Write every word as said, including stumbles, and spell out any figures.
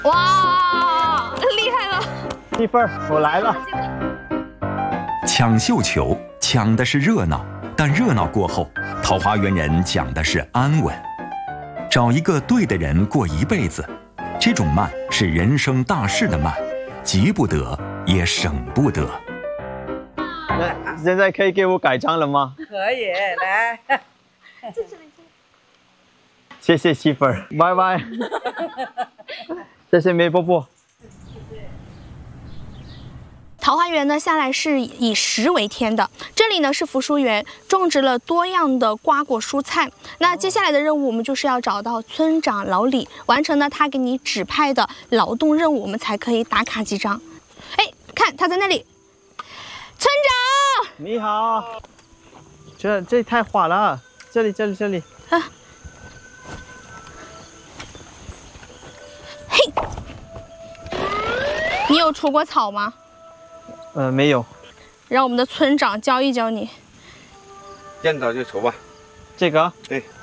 哇，厉害了！ 一分，我来了。 抢绣球抢的是热闹，但热闹过后，桃花源人讲的是安稳。找一个对的人过一辈子，这种慢是人生大事的慢，急不得也省不得。 那现在可以给我盖章了吗？ 可以，来。 谢谢媳妇儿，拜拜。谢谢梅伯伯。 桃花源呢，向来是以食为天的。这里呢是福书园，种植了多样的瓜果蔬菜。那接下来的任务，我们就是要找到村长老李，完成呢他给你指派的劳动任务，我们才可以打卡记章。哎，看他在那里，村长， 你好。这这太滑了，这里这里这里。啊。 嘿，你有除过草吗？ 呃，没有。 让我们的村长教一教你。 见到就除吧。 这个？ 对。